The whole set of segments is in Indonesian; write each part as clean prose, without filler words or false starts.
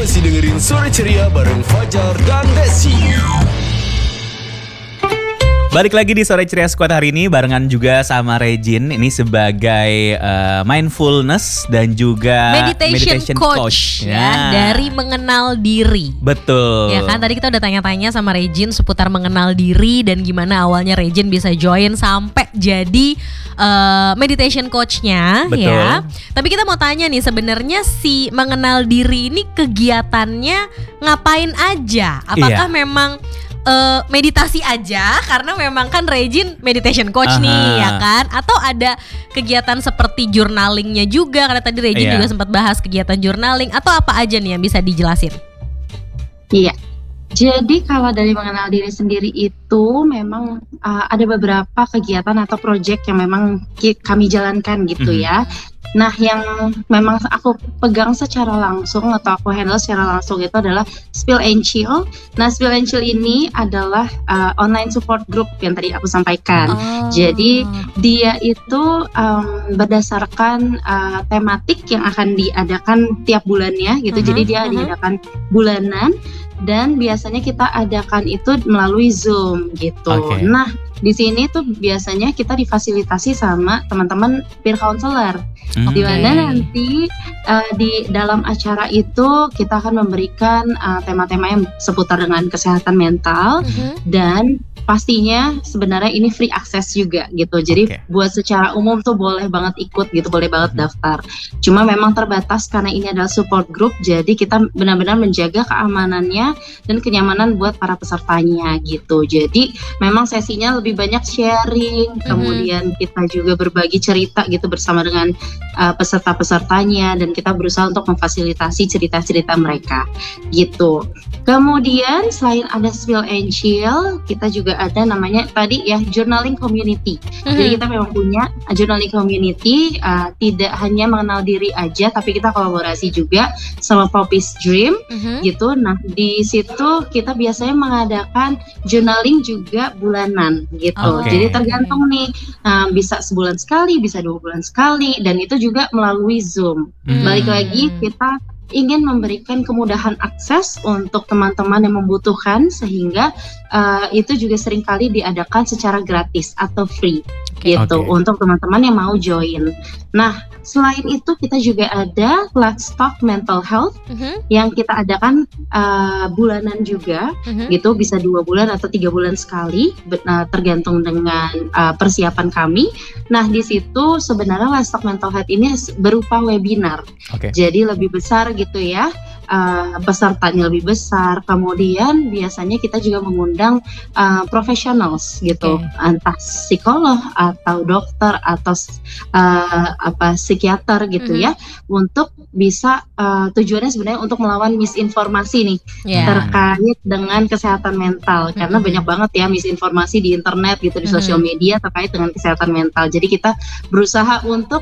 masih dengerin Sore Ceria bareng Fajar dan Desi. Balik lagi di Sore Ceria Squad hari ini barengan juga sama Regine. Ini sebagai mindfulness dan juga meditation coach ya, dari mengenal diri. Betul. Ya kan, tadi kita udah tanya-tanya sama Regine seputar mengenal diri dan gimana awalnya Regine bisa join sampai jadi meditation coachnya. Betul. Ya. Tapi kita mau tanya nih, sebenarnya si mengenal diri ini kegiatannya ngapain aja? Apakah memang meditasi aja karena memang kan Regine meditation coach nih ya kan, atau ada kegiatan seperti journalingnya juga karena tadi Regine juga sempat bahas kegiatan journaling, atau apa aja nih yang bisa dijelasin? Iya, jadi kalau dari mengenal diri sendiri itu memang ada beberapa kegiatan atau proyek yang memang kami jalankan gitu ya. Nah, yang memang aku pegang secara langsung atau aku handle secara langsung itu adalah Spill and Chill. Nah, Spill and Chill ini adalah online support group yang tadi aku sampaikan. Jadi dia itu berdasarkan tematik yang akan diadakan tiap bulannya gitu. Jadi dia diadakan bulanan dan biasanya kita adakan itu melalui Zoom gitu. Nah, di sini tuh biasanya kita difasilitasi sama teman-teman peer counselor. Di mana nanti di dalam acara itu kita akan memberikan tema-tema yang seputar dengan kesehatan mental dan pastinya sebenarnya ini free access juga gitu. Jadi buat secara umum tuh boleh banget ikut gitu, boleh banget daftar. Cuma memang terbatas karena ini adalah support group, jadi kita benar-benar menjaga keamanannya dan kenyamanan buat para pesertanya gitu. Jadi memang sesinya lebih banyak sharing, kemudian kita juga berbagi cerita gitu bersama dengan peserta-pesertanya dan kita berusaha untuk memfasilitasi cerita-cerita mereka gitu. Kemudian selain ada Spill and Chill, kita juga ada namanya tadi ya journaling community. Jadi kita memang punya journaling community, tidak hanya mengenal diri aja, tapi kita kolaborasi juga sama Poppy's Dream gitu. Nah di situ kita biasanya mengadakan journaling juga bulanan gitu. Jadi tergantung nih, bisa sebulan sekali, bisa 2 bulan sekali, dan itu juga melalui Zoom. Balik lagi kita ingin memberikan kemudahan akses untuk teman-teman yang membutuhkan sehingga itu juga seringkali diadakan secara gratis atau free gitu untuk teman-teman yang mau join. Nah, selain itu kita juga ada Let's Talk Mental Health yang kita adakan bulanan juga gitu, bisa 2 bulan atau 3 bulan sekali tergantung dengan persiapan kami. Nah, di situ sebenarnya Let's Talk Mental Health ini berupa webinar. Jadi lebih besar gitu ya. Pesertanya lebih besar, kemudian biasanya kita juga mengundang professionals gitu, entah psikolog atau dokter atau psikiater gitu ya, untuk bisa tujuannya sebenarnya untuk melawan misinformasi nih terkait dengan kesehatan mental, karena banyak banget ya misinformasi di internet gitu, di sosial media terkait dengan kesehatan mental. Jadi kita berusaha untuk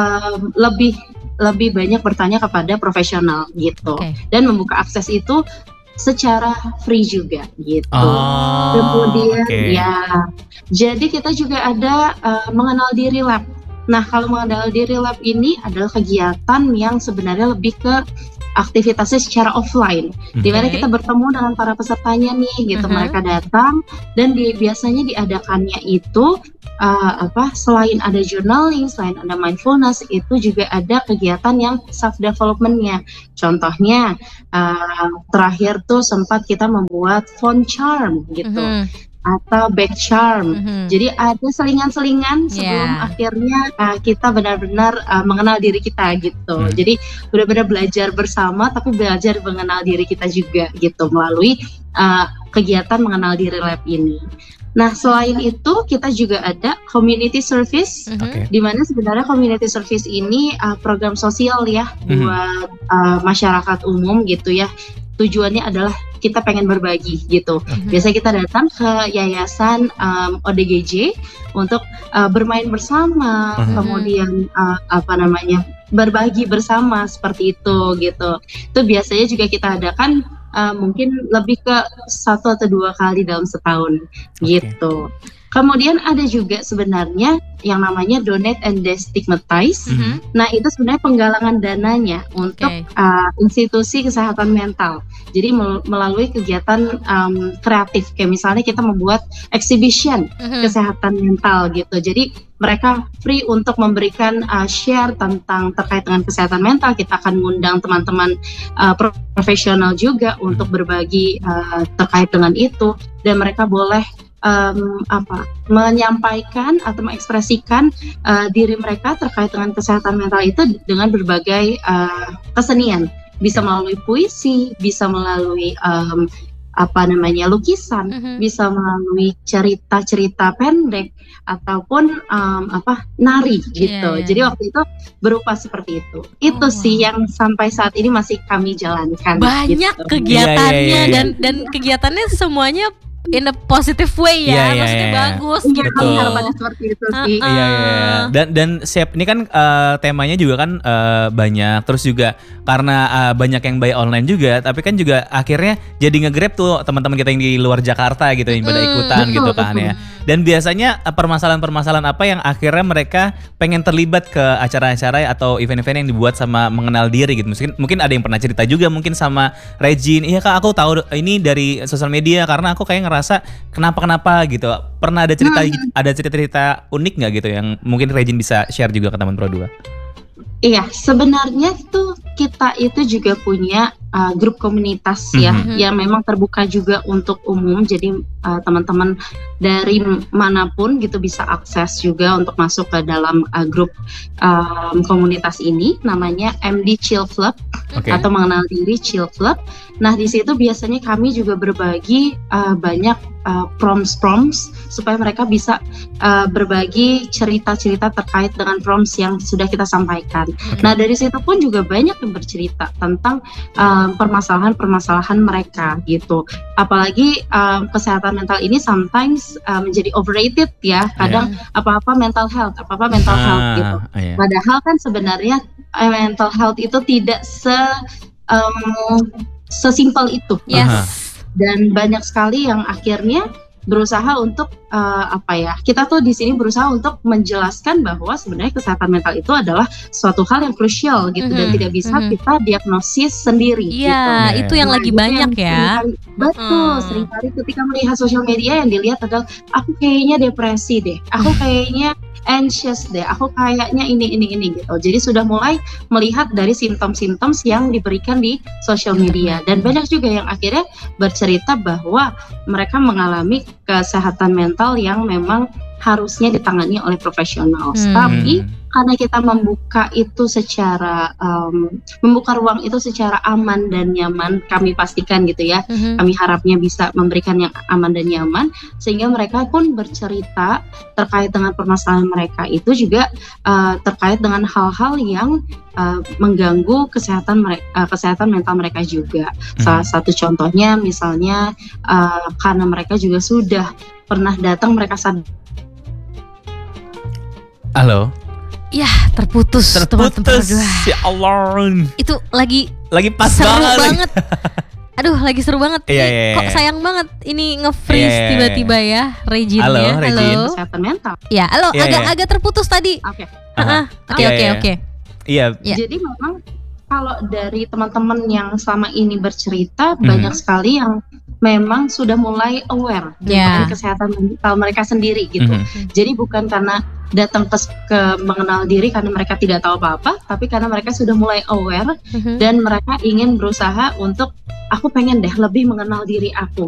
lebih banyak bertanya kepada profesional gitu, dan membuka akses itu secara free juga gitu. Kemudian ya, jadi kita juga ada mengenal diri lab. Nah, kalau mengenal diri lab ini adalah kegiatan yang sebenarnya lebih ke aktivitasnya secara offline, di mana kita bertemu dengan para pesertanya nih gitu. Mereka datang dan biasanya diadakannya itu selain ada journaling, selain ada mindfulness, itu juga ada kegiatan yang self developmentnya. Contohnya terakhir tuh sempat kita membuat phone charm gitu, atau back charm. Jadi ada selingan-selingan sebelum akhirnya kita benar-benar mengenal diri kita gitu. Jadi benar-benar belajar bersama, tapi belajar mengenal diri kita juga gitu melalui kegiatan mengenal diri lab ini. Nah, selain itu kita juga ada community service, di mana sebenarnya community service ini program sosial ya buat masyarakat umum gitu ya. Tujuannya adalah kita pengen berbagi gitu. Biasanya kita datang ke yayasan ODGJ untuk bermain bersama, kemudian berbagi bersama seperti itu gitu. Itu biasanya juga kita adakan mungkin lebih ke 1 atau 2 kali dalam setahun gitu. Kemudian ada juga sebenarnya yang namanya donate and destigmatize. Nah itu sebenarnya penggalangan dananya untuk institusi kesehatan mental. Jadi melalui kegiatan kreatif, kayak misalnya kita membuat exhibition kesehatan mental gitu. Jadi mereka free untuk memberikan share tentang terkait dengan kesehatan mental. Kita akan mengundang teman-teman profesional juga untuk berbagi terkait dengan itu, dan mereka boleh menyampaikan atau mengekspresikan diri mereka terkait dengan kesehatan mental itu dengan berbagai kesenian, bisa melalui puisi, bisa melalui lukisan, bisa melalui cerita-cerita pendek ataupun nari gitu. Jadi waktu itu berupa seperti itu. Itu sih yang sampai saat ini masih kami jalankan. Banyak gitu. kegiatannya dan kegiatannya semuanya in a positive way ya, maksudnya bagus gitu. Harapannya seperti itu sih. Dan Siap ini kan temanya juga kan banyak, terus juga karena banyak yang buy online juga, tapi kan juga akhirnya jadi nge-grab tuh teman-teman kita yang di luar Jakarta gitu yang pada ikutan gitu kan ya. Dan biasanya permasalahan-permasalahan apa yang akhirnya mereka pengen terlibat ke acara-acara atau event-event yang dibuat sama mengenal diri gitu. Mungkin ada yang pernah cerita juga mungkin sama Regine, iya Kak aku tahu ini dari sosial media karena aku kayak ngerasa kenapa gitu. Pernah ada cerita unik nggak gitu yang mungkin Regine bisa share juga ke teman Pro 2? Iya, sebenarnya tuh kita itu juga punya grup komunitas ya, yang memang terbuka juga untuk umum. Jadi teman-teman dari manapun gitu bisa akses juga untuk masuk ke dalam grup komunitas ini, namanya MD Chill Club atau mengenal diri Chill Club. Nah di situ biasanya kami juga berbagi banyak prompts supaya mereka bisa berbagi cerita-cerita terkait dengan prompts yang sudah kita sampaikan. Nah dari situ pun juga banyak yang bercerita tentang permasalahan-permasalahan mereka gitu. Apalagi kesehatan mental ini sometimes menjadi overrated ya. Kadang apa-apa mental health gitu. Padahal kan sebenarnya mental health itu tidak sesimpel itu. Dan banyak sekali yang akhirnya berusaha untuk kita tuh di sini berusaha untuk menjelaskan bahwa sebenarnya kesehatan mental itu adalah suatu hal yang krusial gitu dan tidak bisa kita diagnosis sendiri. Iya, itu yang lagi banyak ya. Betul, seringkali ketika melihat sosial media yang dilihat adalah aku kayaknya depresi deh, aku kayaknya anxious deh, aku kayaknya ini gitu. Jadi sudah mulai melihat dari simptom-simptom yang diberikan di sosial media, dan banyak juga yang akhirnya bercerita bahwa mereka mengalami kesehatan mental yang memang harusnya ditangani oleh profesional. Tapi karena kita membuka itu secara membuka ruang itu secara aman dan nyaman, kami pastikan gitu ya. Kami harapnya bisa memberikan yang aman dan nyaman, sehingga mereka pun bercerita terkait dengan permasalahan mereka itu juga terkait dengan hal-hal yang mengganggu kesehatan mental mereka juga. Salah satu contohnya misalnya karena mereka juga sudah pernah datang, mereka sadar. Halo. Ya terputus. Ya Allah. Itu lagi pas seru banget. banget. Aduh lagi seru banget. Kok sayang banget ini nge-freeze tiba-tiba ya Regine. Halo Regine. Kesehatan mental. Ya, halo, agak terputus tadi. Oke. Iya. Jadi memang kalau dari teman-teman yang selama ini bercerita, banyak sekali yang memang sudah mulai aware dengan kesehatan mental mereka sendiri gitu. Jadi bukan karena datang ke mengenal diri karena mereka tidak tahu apa-apa, tapi karena mereka sudah mulai aware dan mereka ingin berusaha untuk aku pengen deh lebih mengenal diri aku